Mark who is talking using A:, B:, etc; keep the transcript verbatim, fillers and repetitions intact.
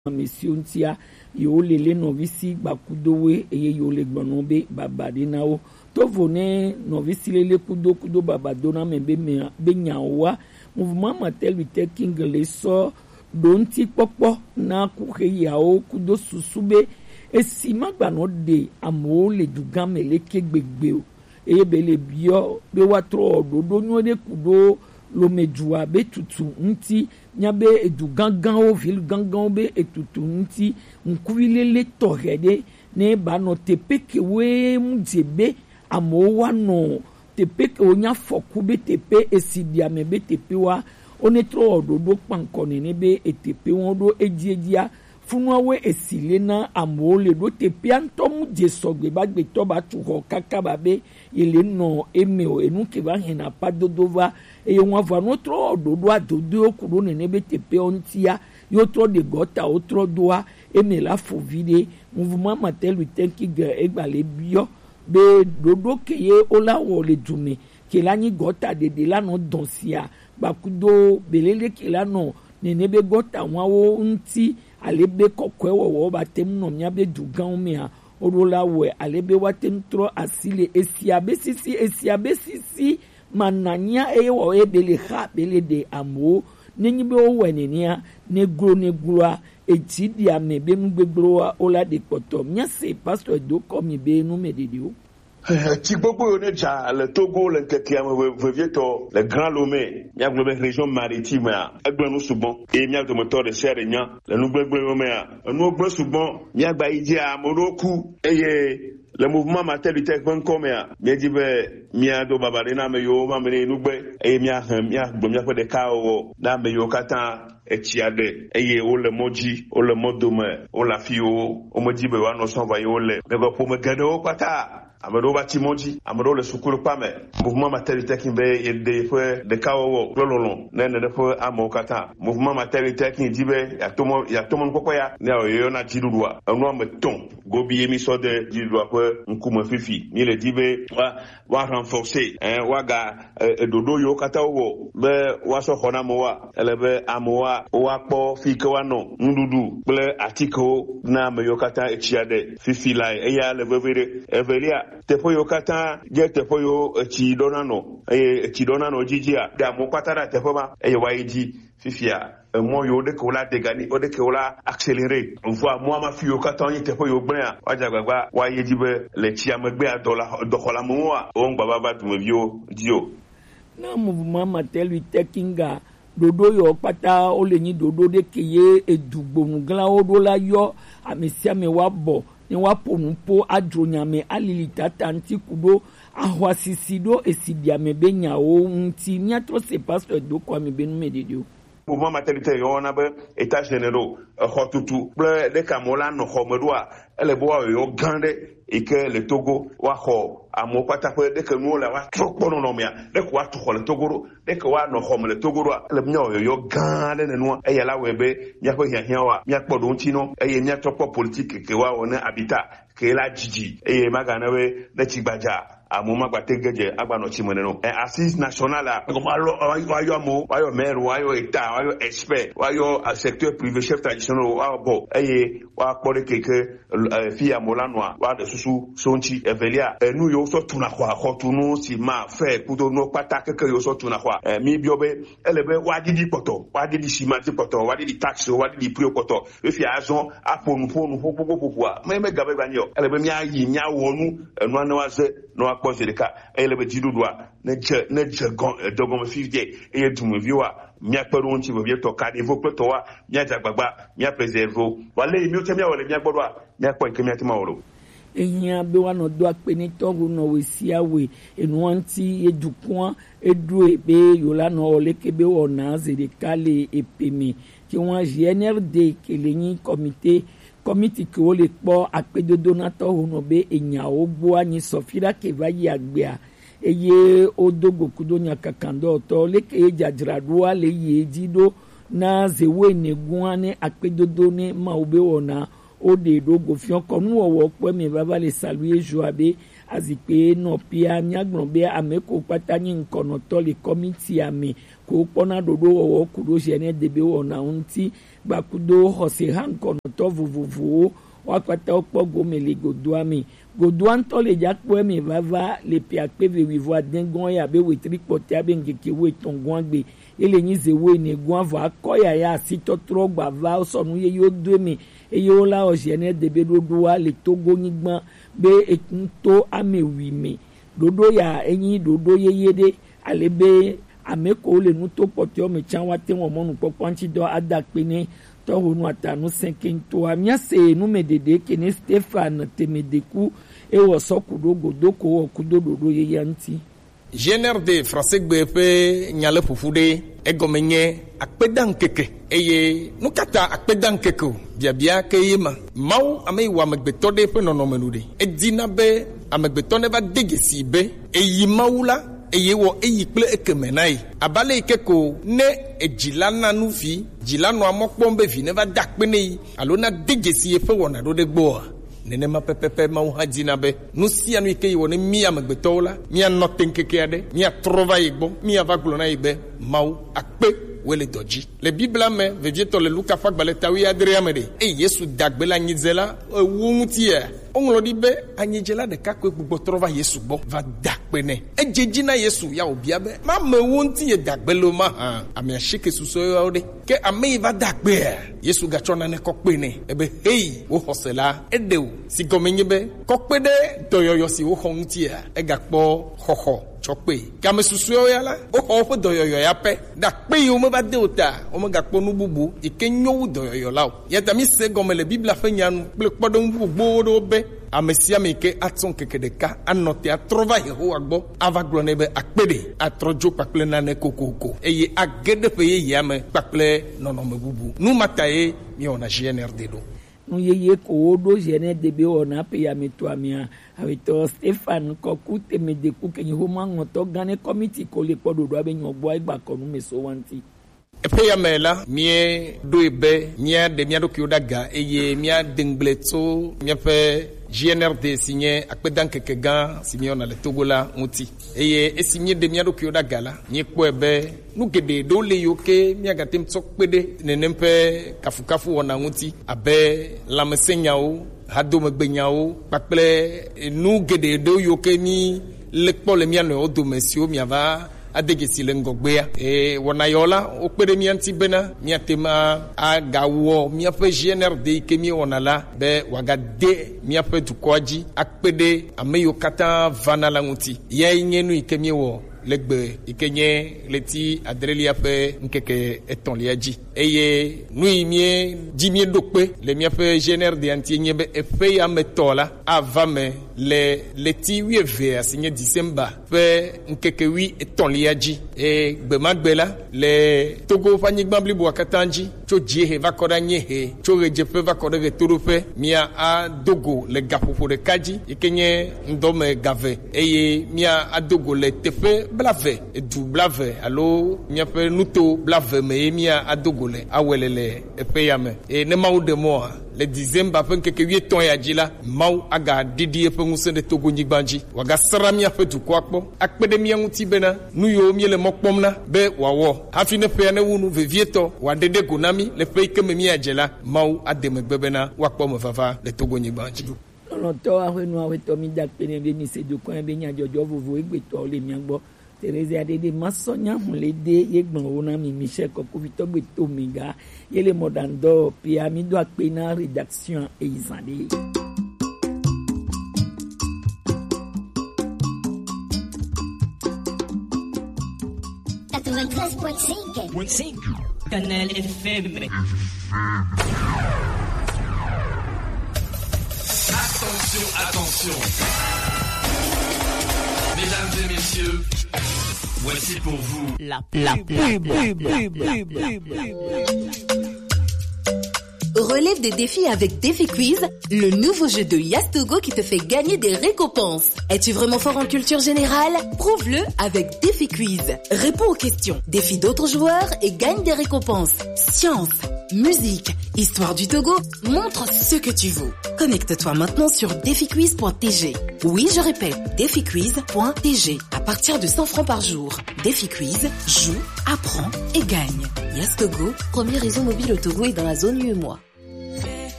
A: Monsieur Ntia, yo lele novisi bakudowe eye yo le gbonobe babadinao to vone novisi lele kudo kudo babadona me be be nyawa mouvement matel wite king le so donti popo na kuhe yao kudo susube esi magbano de amo le dugame le kegbegbe eye be le bio be watro ododo nyode kudo lo mejua be tutu nti nyabe edu gangan o vil gangan be etutu nti nkuvilele tohede ne ba no tepeke we mjebe amowa no tepeke onya foku be tepe esidia me be tepe wa onetro ododo pankone ne be etepe won do ejiedia funwa we esile na amole do tepe antom je sogbe bagbe to ba tu ho kakaba be ile no emeo enu ke ba hena padodova e yon ava notre dodo adodo okuru ne nebe tepe ontia yo tro de gota otro doa e me la fo vide mouvement matel witenki ge egbale bio be dodo keye ola wo le dume ke la ni gota de de la no donsia bakudo belele ke la no ne nebe gota wa wo nti alebe kokwe wo ba tem no mia be dugan me a orola we alebe watem tro asile esiabe sisi esiabe sisi mananya ewo ebele ha bele de amo nenyibe owenenia negro negro etidia mebe mgbegro ola de poto mia se pastor do komi be nu mededio
B: ti gbogbo ne ja le Togo le kekia me vieto le Grand Lomé mia globe région maritime a egbenu subon e mia de moteur de serre nya le nu gbegbe Lomé a nu gbe subon mia gba iji a moroku eye le mouvement matel du tek bon comme a bien dit be mia do babarena me yo ma me nu gbe eye mia mia gbo mia ko de ka o na me yo katan etiade eye o le moji o le modome o la fi o o moji be wa no son va yo le me go po me gade o kwata amado ba timoji amado le sukuru pame mouvement maternité kimbe yede fo de kawo lololon nene de fo amokata mouvement maternité kin dibe ya tomo ya tomo kokoya ne yo na jidudwa anu ameton gobi emi so de jidudwa ko nkuma fifi ni le dibe wa wa renforcer hein waga dodo yo kata wo be wa so khona mo wa elebe amowa wa po fike wa no ndudu ble atiko na me yo kata echiade fifi lai eya le vevere evelia tepo yo kata je tepo yo chi donano e chi donano jijia da mo kwatara tepo ba e waiji fifia mo yo de ko la degani o de ko la accélérer on voit moi ma fille yo kata on tepo yo bran waja gbagba wa yeji be le chi amegbe adola dokola mo wa o gbaba ba tu vio dio
A: na mouvement matel witekinga dodo yo pata o le ni dodo de keye edugbo ngla o do la yo amesia me wa bo ni wa ponumpo adronyame alilita tanti kudo ahwasisido esidia mebenya o nti nyatro se pastor do kwa mebenu mededio
B: mouvement maternité yo na be état généraux hotutu ble de kamola no homedoa ele bo yo gande et que le Togo wa ho amo kwata ko de que no la wa trop no mia de ko wa to le Togo de que wa no home le Togo le mnyo yo gande ne no e yala webe nya ko hia hia wa nya kpodo ntino e ye nya topo politique ke wa wona habitat ke la jiji e magana we de chigbaja amoma gbategeje agbano chimene no assise nationale ko malo wayo mo wayo maire wayo état wayo expert wayo secteur privé chef traditionnel wa bo eye wa kpore keke fi amolanoa wa de susu sonchi evelia nu yo so tuna kwa khotunu si ma fe kudo no pata keke yo so tuna kwa mi biobe elebe wa didi poto wa didi simati poto wa didi taxe wa didi prix poto e fi azon aponu ponu popo popo me me gabe banyo elebe mi ayi nya wonu enu anawaze no akpose de ka elebe jidudwa ne je ne je gon dogon fifie e dumu viwa mia kpero nti bo bieto ka de voklo to wa mia jagbagba mia preserve wale mi o te mia wale mia gbodwa mia kpo nke mia ti ma woro
A: ehia be wa no do apeni togo no we siawe enu anti edukun edu ebe yola no olekebe ona zede kale epemi ki won G N R D ke leyin comité comité ki o le po apedodo na to hono be enya ogbo anyi sofira ke vayi agbea eye odogo kudo nya kakando to leke jajradua le yejido na zewe neguane apedodo ne ma obe ona o de dogo fion konu owo pe mi baba le saluer joabe azikpe nɔpia miagblɔ be ame ko kpata nyi ŋkɔnɔtɔ le kɔmiti ame ko kpɔna ɖoɖo wɔwɔ ku ɖo zie de be wɔna ŋuti gbakudo xɔse hã ŋkɔnɔtɔ vovovowo wakpata wokpɔ gome le godoa me godoa ŋutɔ le dzakpɔe me vava le piakpe vevivo adegɔn ya be wetri kpɔtea be ŋkeke wo etɔn gɔn gbe ele nyi ze wo ene gɔn vɔ akɔ ya ya asi tɔtrɔ gbava sɔnu ye yewo do me eye wola ɔzie ne de be ɖoɖoa le togo nyigba be eto ame wi me ɖoɖo ya enyi ɖoɖo yeye ɖe ale be ame ko le nuto pɔtɔ me tsã wate wɔ mɔnu kpɔkpɔ ŋuti dɔ ada kpe ne tɔho nu ata nu sɛnkɛntoa miase nume dede kene Stéphane Temedeku ewɔ sɔku ɖo godoko wɔ kudo ɖoɖo yeye ŋuti.
C: G N R D français gbe ƒe nyale ƒoƒu ɖe egɔme nye akpedaŋkeke eye nukata akpedaŋkeke o biabia ke ye ma mawu ame yi wɔ amegbetɔ ɖe ƒe nɔnɔme nu ɖe edina be amegbetɔ ne va de gesi be eyi mawu la eye wɔ eyi kple ekeme na ye abale yi ke ko ne edzila na nu vi dzila nɔ amɔ kpɔm be vi ne va da akpe ne yi alo na de gesi ye ƒe wɔna ɖo ɖe gbɔa nenema pɛpɛpɛ mawu hã dina be nu sia nu yi ke yi wɔ ne mi amegbetɔwo la mianɔ te ŋkeke aɖe miatrɔ va yi gbɔ miava gblɔ na yi be mawu akpe wele dɔ dzi le bibla me vevietɔ le Luka ƒe agbalẽ tawi adrea me ɖe eye Yesu dagbe le anyidze la ewo ŋutia woŋlɔ ɖi be anyidze la ɖeka koe gbugbɔ trɔ va Yesu gbɔ va da akpe nɛ edze dzi na Yesu ya wòbia be mamewo ŋuti ye dagbe le o ma hã ame asike susɔewo ɖe ke ame yi va da akpea Yesu gatsɔ nane kɔ kpe nɛ ebe hei wo xɔse la eɖe o si gɔme nye be kɔkpe ɖe dɔyɔyɔ si woxɔ ŋutia egakpɔ xɔxɔ tsɔkpe game susuewo ya la woxɔ woƒe dɔyɔyɔ ya pɛ ɖe akpe yi womeva de o ta womegakpɔ nu bubu yi ke nyo wu dɔyɔyɔ la o ya ta mi se gɔme le Biblia ƒe nyanu kple kpɔɖeŋu gbogbowo ɖewo be ame sia ame ke atsɔ ŋkeke ɖeka anɔ te atrɔ va Yehowa gbɔ ava gblɔ nɛ be akpe ɖe atrɔ dzo kpakple nane kokoko eye age ɖe ƒe yeyea me kpakple nɔnɔme bubu nu mata ye miewɔna G N R D ɖo.
A: Nu yeye ko woɖo G N R D be wɔna pe yametɔa mia awetɔ Stéphane kɔku Temedeku kenye homa ŋɔtɔ gã ne kɔmiti ko le kpɔ ɖoɖoa be nyɔgbɔa egba kɔnu me so wanti.
C: Eƒe ya me la mie ɖoe be mia de mia ɖokuiwo ɖe aga eye mia de ŋgble tso miaƒe G N R D si nye akpedaŋkeke gã si miewɔna le Togo la ŋuti eye esi mie de mia ɖokuiwo ɖe aga la miekpɔe be nu geɖe ɖewo le yiwo ke miagate ŋu tsɔ kpe ɖe nenem ƒe kafukafu wɔna ŋuti abe lãmesẽnyawo hadomegbenyawo kpakple nu geɖe ɖewo yiwo ke mi le kpɔ le mia nɔewo dome siwo miava adegesi le ŋgɔgbea e wɔna yɔ la wokpe ɖe mia ŋuti bena miatema agawɔ miaƒe G N R D yi ke miewɔna la be wòagade miaƒe dukɔa dzi akpe ɖe ame yiwo katã vana la ŋuti yae nye nu yi ke miewɔ le gbe yi ke nye leti adrelia ƒe ŋkeke etɔ̃lia dzi eye nu yi mie dzi mieɖo kpe le miaƒe G N R D ŋuti nye be eƒe ya me tɔ la ava me le leti wuievea si nye December ƒe ŋkeke wi etɔ̃lia dzi e gbemagbe la le Togo ƒe anyigba bliboa katã dzi tso dziehe va kɔ ɖe anyiehe tso ɣedzeƒe va kɔ ɖe ɣetoɖoƒe mia adogo le gaƒoƒo ɖeka dzi yi ke nye ŋdɔme gave eye mia adogo le teƒe blave edu blave alo miaƒe nuto blave me ye mia adogo le awele le eƒe ya me e ne mawu ɖe mɔa le December ƒe ŋkeke wuietɔ̃ ya dzi la mawu agaɖiɖi eƒe ŋusẽ ɖe Togo nyigba dzi wòagasra miaƒe dukɔa kpɔ akpe ɖe mia ŋuti bena nu yiwo miele mɔ kpɔm na be wòawɔ hafi ne ƒea ne wu nu vevietɔ wòaɖe ɖe go na mi le ƒe yi ke me miadze la mawu ade megbe bena woakpɔ me vava le Togo nyigba dzi.
A: Lɔlɔtɔ aƒe nu aƒe tɔ mi da kpe ne be mi se dukɔa be nyadzɔdzɔ vovo egbetɔwo le mia gbɔ Teresa Adede masɔnya hu le de ye gbɔn wo na mi Michel Kɔkuvitɔ gbe to mi ga ye le mɔɖaŋudɔ pia mi do akpe na rédaction eyizan de.
D: quatre-vingt-treize point cinq Canal F M.
E: Attention, attention. Mesdames et messieurs, voici pour vous
D: la pub. Relève des défis avec DefiQuiz, le nouveau jeu de Yastogo qui te fait gagner des récompenses. Es-tu vraiment fort en culture générale? Prouve-le avec DefiQuiz. Réponds aux questions, défie d'autres joueurs et gagne des récompenses. Science, musique, histoire du Togo, montre ce que tu vaux. Connecte-toi maintenant sur defiquiz point t g. Oui, je répète, defiquiz point t g. À partir de cent francs par jour. DefiQuiz, joue, apprends et gagne. Yes Togo, premier réseau mobile au Togo et dans la zone U E M O A.